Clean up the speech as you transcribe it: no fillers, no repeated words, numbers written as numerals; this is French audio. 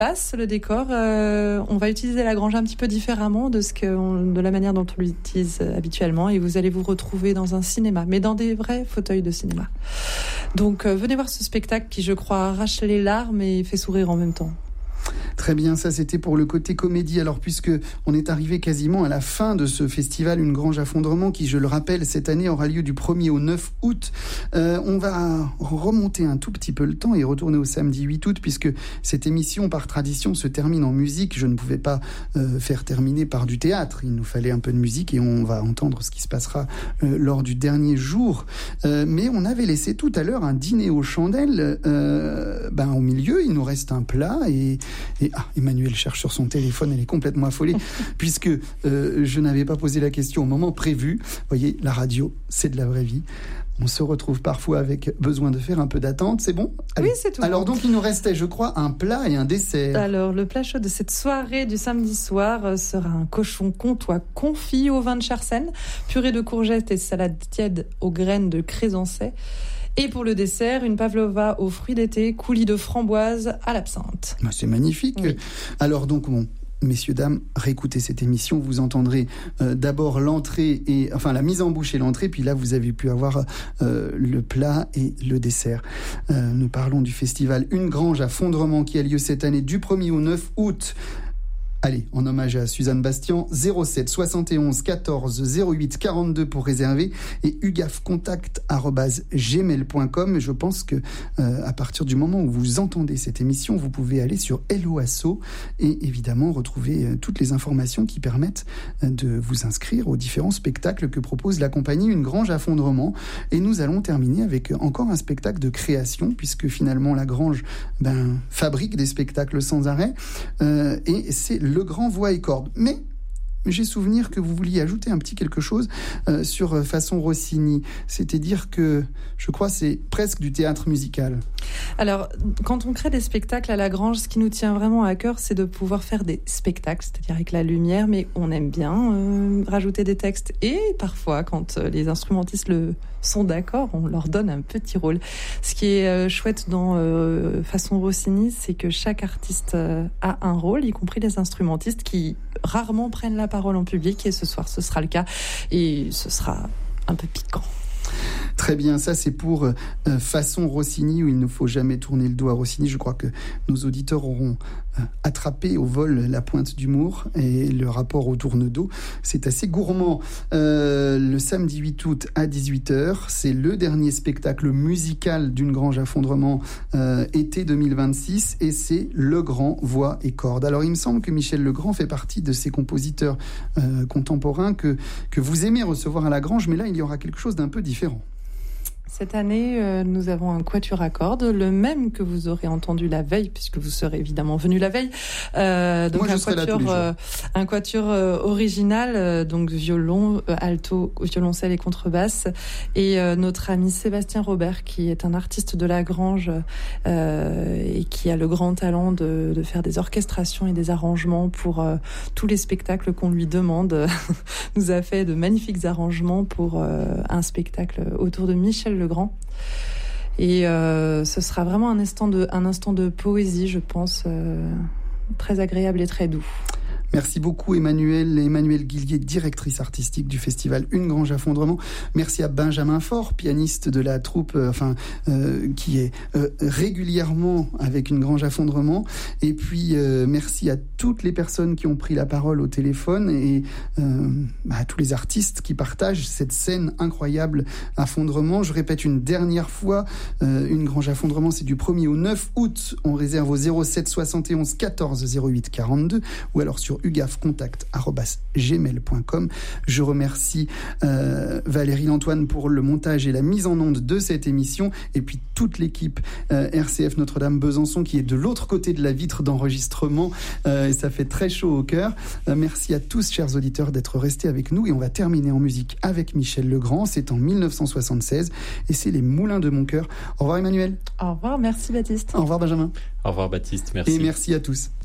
le décor, on va utiliser la grange un petit peu différemment de la manière dont on l'utilise habituellement, et vous allez vous retrouver dans un cinéma, mais dans des vrais fauteuils de cinéma. Donc venez voir ce spectacle qui, je crois, arrache les larmes et fait sourire en même temps. Très bien, ça c'était pour le côté comédie. Alors puisque on est arrivé quasiment à la fin de ce festival Une Grange à Fondrement qui, je le rappelle, cette année aura lieu du 1er au 9 août, on va remonter un tout petit peu le temps et retourner au samedi 8 août, puisque cette émission par tradition se termine en musique. Je ne pouvais pas faire terminer par du théâtre, il nous fallait un peu de musique et on va entendre ce qui se passera lors du dernier jour. Mais on avait laissé tout à l'heure un dîner aux chandelles. Au milieu, il nous reste un plat et Emmanuel cherche sur son téléphone, elle est complètement affolée puisque je n'avais pas posé la question au moment prévu. Vous voyez, la radio, c'est de la vraie vie. On se retrouve parfois avec besoin de faire un peu d'attente, c'est bon ? Allez. Oui, c'est tout. Alors donc, il nous restait, je crois, un plat et un dessert. Alors, le plat chaud de cette soirée du samedi soir sera un cochon comtois confit au vin de Charsène, purée de courgettes et salade tiède aux graines de crésancet. Et pour le dessert, une pavlova aux fruits d'été, coulis de framboise à l'absinthe. C'est magnifique. Oui. Alors donc, messieurs, dames, réécoutez cette émission. Vous entendrez d'abord l'entrée, la mise en bouche et l'entrée. Puis là, vous avez pu avoir le plat et le dessert. Nous parlons du festival Une Grange à Fondrement qui a lieu cette année du 1er au 9 août. Allez, en hommage à Suzanne Bastian, 07 71 14 08 42 pour réserver et ugafcontact@gmail.com. Je pense que à partir du moment où vous entendez cette émission, vous pouvez aller sur Hello Asso et évidemment retrouver toutes les informations qui permettent de vous inscrire aux différents spectacles que propose la compagnie Une Grange à Fondrement. Et nous allons terminer avec encore un spectacle de création, puisque finalement la Grange fabrique des spectacles sans arrêt et c'est Le Grand Voix et Cordes. Mais j'ai souvenir que vous vouliez ajouter un petit quelque chose sur Façon Rossini. C'est-à-dire que, je crois, c'est presque du théâtre musical. Alors, quand on crée des spectacles à la Grange, ce qui nous tient vraiment à cœur, c'est de pouvoir faire des spectacles, c'est-à-dire avec la lumière, mais on aime bien rajouter des textes. Et parfois, quand les instrumentistes sont d'accord, on leur donne un petit rôle. Ce qui est chouette dans Façon Rossini, c'est que chaque artiste a un rôle, y compris les instrumentistes qui rarement prennent la parole en public, et ce soir ce sera le cas et ce sera un peu piquant. Très bien, ça c'est pour Façon Rossini, où il ne faut jamais tourner le dos à Rossini. Je crois que nos auditeurs auront attrapé au vol la pointe d'humour et le rapport au tourne-dos. C'est assez gourmand. Le samedi 8 août à 18h, c'est le dernier spectacle musical d'Une Grange à Fondrement été 2026 et c'est Le Grand Voix et Cordes. Alors il me semble que Michel Legrand fait partie de ces compositeurs contemporains que vous aimez recevoir à la Grange, mais là il y aura quelque chose d'un peu différent. Cette année, nous avons un quatuor à cordes, le même que vous aurez entendu la veille, puisque vous serez évidemment venu la veille. Donc moi, un quatuor original, donc violon, alto, violoncelle et contrebasse. Et notre ami Sébastien Robert, qui est un artiste de la Grange et qui a le grand talent de faire des orchestrations et des arrangements pour tous les spectacles qu'on lui demande, nous a fait de magnifiques arrangements pour un spectacle autour de Michel Legrand. Et ce sera vraiment un instant de poésie, je pense, très agréable et très doux. Merci beaucoup Emmanuel Guillier, directrice artistique du festival Une Grange à Fondrement. Merci à Benjamin Faure, pianiste de la troupe, qui est régulièrement avec Une Grange à Fondrement. Et puis merci à toutes les personnes qui ont pris la parole au téléphone et à tous les artistes qui partagent cette scène incroyable à Fondrement. Je répète une dernière fois, Une Grange à Fondrement, c'est du 1er au 9 août. On réserve au 07 71 14 08 42 ou alors sur ugafcontact@gmail.com. Je remercie Valérie Antoine pour le montage et la mise en onde de cette émission, et puis toute l'équipe RCF Notre-Dame-Besançon qui est de l'autre côté de la vitre d'enregistrement, et ça fait très chaud au cœur. Merci à tous, chers auditeurs, d'être restés avec nous, et on va terminer en musique avec Michel Legrand. C'est en 1976 et c'est Les Moulins de mon cœur. Au revoir Emmanuel. Au revoir, merci Baptiste. Au revoir Benjamin. Au revoir Baptiste, merci. Et merci à tous.